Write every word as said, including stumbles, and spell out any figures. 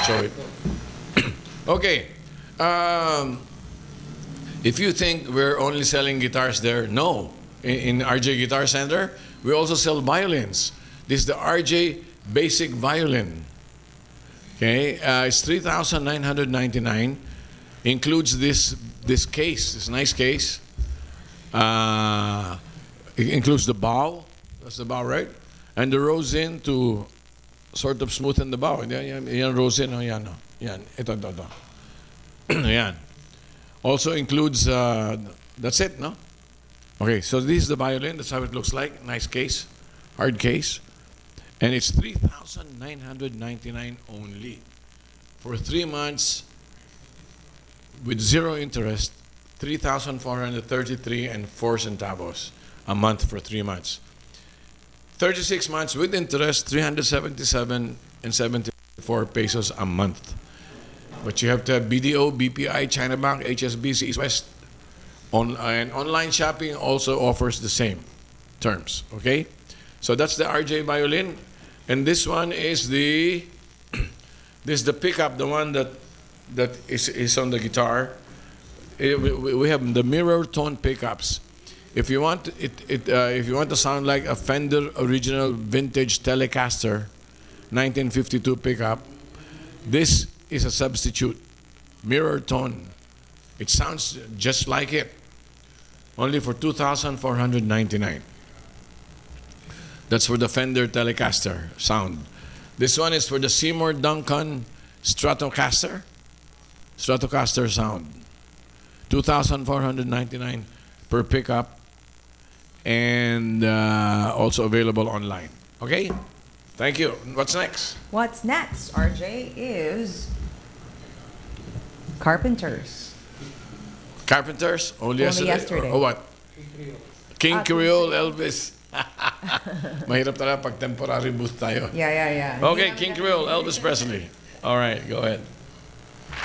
show it. Okay. Um, if you think we're only selling guitars there, no. In, in R J Guitar Center, we also sell violins. This is the R J Basic Violin. Okay, uh, it's three thousand nine hundred ninety-nine. Includes this this case, this nice case. Uh, it includes the bow. That's the bow, right? And the rosin to sort of smoothen the bow. Yan, yan, yan rosin, oh, yan, oh. Yan, ito, ito, ito. Yan. Also includes, uh, that's it, no? Okay, so this is the violin. That's how it looks like. Nice case, hard case. And it's three thousand nine hundred ninety-nine only. For three months, with zero interest, three thousand four hundred thirty-three and four centavos a month for three months. thirty-six months with interest, three hundred seventy-seven and seventy-four pesos a month. But you have to have B D O, B P I, China Bank, H S B C, East West. On, and online shopping also offers the same terms, okay? So that's the R J violin. And this one is the, this is the pickup, the one that, that is, is on the guitar. Eh, we, we have the mirror tone pickups. If you want it, it uh, if you want to sound like a Fender original vintage Telecaster, nineteen fifty-two pickup, this is a substitute, mirror tone. It sounds just like it, only for two thousand four hundred ninety-nine. That's for the Fender Telecaster sound. This one is for the Seymour Duncan Stratocaster, Stratocaster sound. two thousand four hundred ninety-nine per pickup, and uh, also available online. Okay? Thank you. What's next? What's next, R J, is Carpenters. Carpenters? Only, Only yesterday? yesterday. Or, or what? King Ah, Creole, Elvis. Mahirap talaga pag temporary booth tayo. Yeah, yeah, yeah. Okay, King Creole, Elvis Presley. All right, go ahead.